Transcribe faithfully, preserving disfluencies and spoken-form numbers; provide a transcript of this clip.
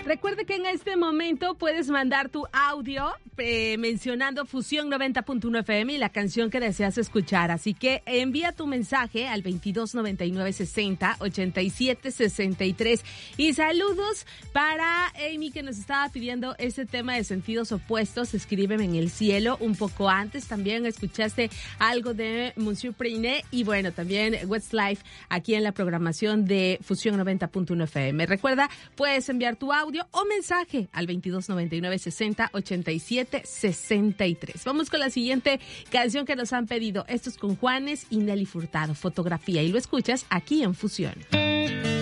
Recuerde que en este momento puedes mandar tu audio eh, mencionando Fusión noventa punto uno F M y la canción que deseas escuchar. Así que envía tu mensaje al veintidós noventa y nueve sesenta ochenta y siete sesenta y tres. Y saludos para Amy, que nos estaba pidiendo ese tema de sentidos opuestos. Escríbeme en el cielo. Un poco antes también escuchaste algo de Monsieur Prainé y bueno, también Westlife aquí en la programación de Fusión noventa punto uno F M. Recuerda, puedes enviar tu audio o mensaje al veintidós noventa y nueve sesenta ochenta y siete sesenta y tres. Vamos con la siguiente canción que nos han pedido. Esto es con Juanes y Nelly Furtado, Fotografía, y lo escuchas aquí en Fusión.